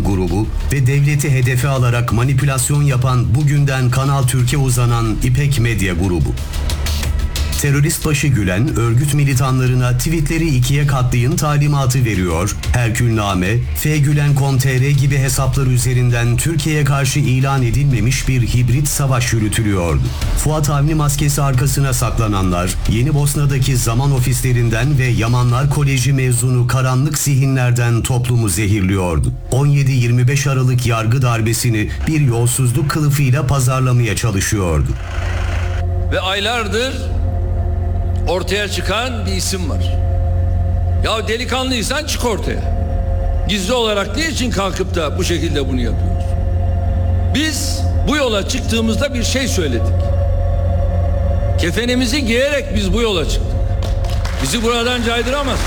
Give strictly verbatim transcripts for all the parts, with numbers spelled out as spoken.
grubu ve devleti hedefe alarak manipülasyon yapan bugünden Kanal Türk'e uzanan İpek Medya grubu. Terörist başı Gülen, örgüt militanlarına tweetleri ikiye katlayın talimatı veriyor, Herkülname, fgülen nokta com nokta tr gibi hesaplar üzerinden Türkiye'ye karşı ilan edilmemiş bir hibrit savaş yürütülüyordu. Fuat Avni maskesi arkasına saklananlar, Yeni Bosna'daki zaman ofislerinden ve Yamanlar Koleji mezunu karanlık zihinlerden toplumu zehirliyordu. on yedi yirmi beş Aralık yargı darbesini bir yolsuzluk kılıfıyla pazarlamaya çalışıyordu. Ve aylardır ortaya çıkan bir isim var. Ya delikanlıysan çık ortaya. Gizli olarak ne için kalkıp da bu şekilde bunu yapıyoruz? Biz bu yola çıktığımızda bir şey söyledik. Kefenimizi giyerek biz bu yola çıktık. Bizi buradan caydıramazsın.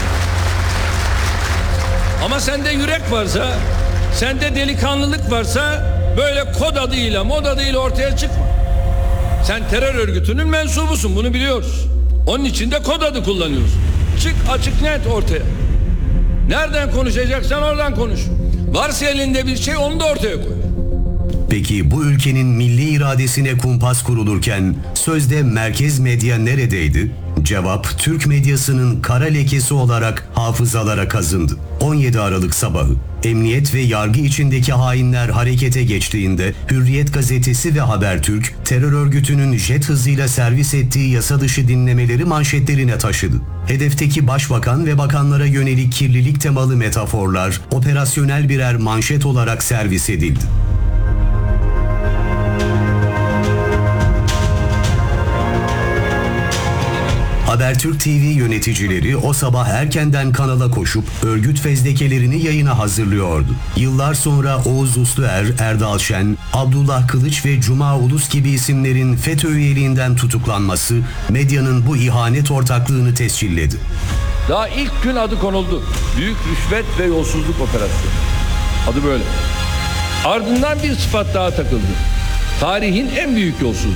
Ama sende yürek varsa, sende delikanlılık varsa böyle kod adıyla, mod adıyla ortaya çıkma. Sen terör örgütünün mensubusun, bunu biliyoruz. Onun için de kod adı kullanıyorsun. Çık açık net ortaya. Nereden konuşacaksan oradan konuş. Varsa elinde bir şey onu da ortaya koy. Peki bu ülkenin milli iradesine kumpas kurulurken sözde merkez medya neredeydi? Cevap, Türk medyasının kara lekesi olarak hafızalara kazındı. on yedi Aralık sabahı, emniyet ve yargı içindeki hainler harekete geçtiğinde Hürriyet gazetesi ve Habertürk, terör örgütünün jet hızıyla servis ettiği yasa dışı dinlemeleri manşetlerine taşıdı. Hedefteki başbakan ve bakanlara yönelik kirlilik temalı metaforlar operasyonel birer manşet olarak servis edildi. Habertürk T V yöneticileri o sabah erkenden kanala koşup örgüt fezlekelerini yayına hazırlıyordu. Yıllar sonra Oğuz Usluer, Erdal Şen, Abdullah Kılıç ve Cuma Ulus gibi isimlerin FETÖ üyeliğinden tutuklanması medyanın bu ihanet ortaklığını tescilledi. Daha ilk gün adı konuldu. Büyük rüşvet ve yolsuzluk operasyonu. Adı böyle. Ardından bir sıfat daha takıldı. Tarihin en büyük yolsuzluğu.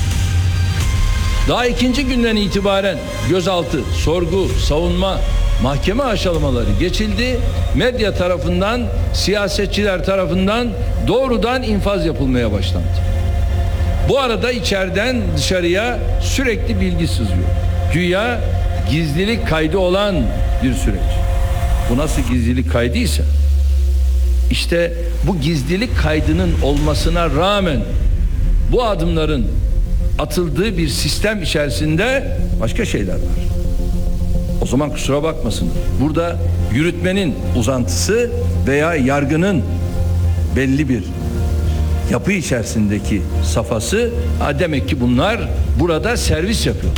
Daha ikinci günden itibaren gözaltı, sorgu, savunma, mahkeme aşamaları geçildi. Medya tarafından, siyasetçiler tarafından doğrudan infaz yapılmaya başlandı. Bu arada içeriden dışarıya sürekli bilgi sızıyor. Güya gizlilik kaydı olan bir süreç. Bu nasıl gizlilik kaydıysa, işte bu gizlilik kaydının olmasına rağmen bu adımların atıldığı bir sistem içerisinde başka şeyler var. O zaman kusura bakmasın. Burada yürütmenin uzantısı veya yargının belli bir yapı içerisindeki safhası, ha demek ki bunlar burada servis yapıyorlar.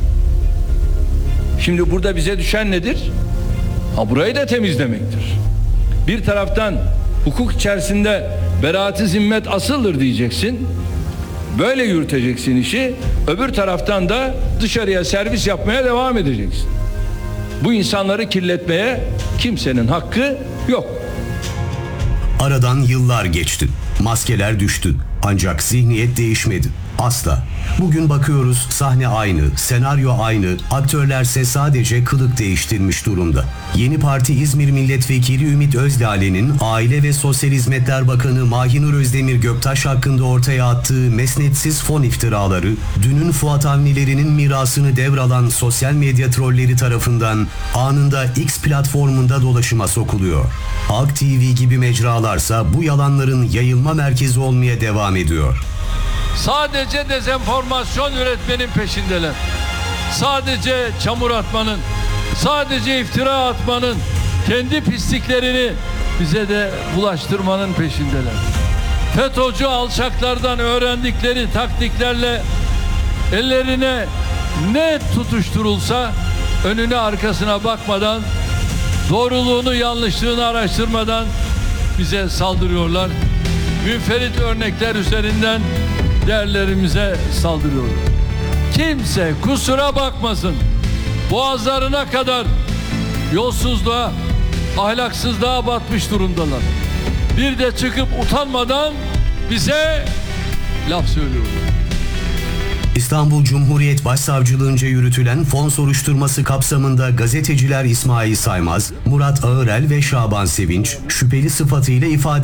Şimdi burada bize düşen nedir? Ha burayı da temizlemektir. Bir taraftan hukuk içerisinde beraat-ı zimmet asıldır diyeceksin. Böyle yürüteceksin işi. Öbür taraftan da dışarıya servis yapmaya devam edeceksin. Bu insanları kirletmeye kimsenin hakkı yok. Aradan yıllar geçti. Maskeler düştü. Ancak zihniyet değişmedi. Asla. Bugün bakıyoruz sahne aynı, senaryo aynı, aktörlerse sadece kılık değiştirmiş durumda. Yeni Parti İzmir Milletvekili Ümit Özdağ'ın Aile ve Sosyal Hizmetler Bakanı Mahinur Özdemir Göktaş hakkında ortaya attığı mesnetsiz fon iftiraları, dünün Fuat Avnilerinin mirasını devralan sosyal medya trolleri tarafından anında X platformunda dolaşıma sokuluyor. Halk T V gibi mecralarsa bu yalanların yayılma merkezi olmaya devam ediyor. Sadece dezenformasyon üretmenin peşindeler. Sadece çamur atmanın, sadece iftira atmanın, kendi pisliklerini bize de bulaştırmanın peşindeler. FETÖ'cü alçaklardan öğrendikleri taktiklerle ellerine ne tutuşturulsa önüne arkasına bakmadan, doğruluğunu yanlışlığını araştırmadan bize saldırıyorlar. Münferit örnekler üzerinden değerlerimize saldırıyorlar. Kimse kusura bakmasın. Boğazlarına kadar yolsuzluğa, ahlaksızlığa batmış durumdalar. Bir de çıkıp utanmadan bize laf söylüyorlar. İstanbul Cumhuriyet Başsavcılığınca yürütülen fon soruşturması kapsamında gazeteciler İsmail Saymaz, Murat Ağırel ve Şaban Sevinç şüpheli sıfatıyla ifade